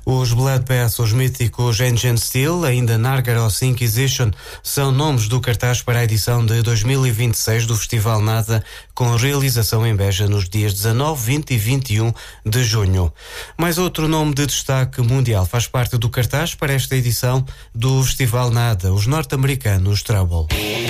Os Bloodbath, os míticos Engine Steel, ainda Nargaroth Inquisition, são nomes do cartaz para a edição de 2026 do Festival Nada, com realização em Beja nos dias 19, 20 e 21 de junho. Mais outro nome de destaque mundial faz parte do cartaz para esta edição do Festival Nada, os norte-americanos Trouble.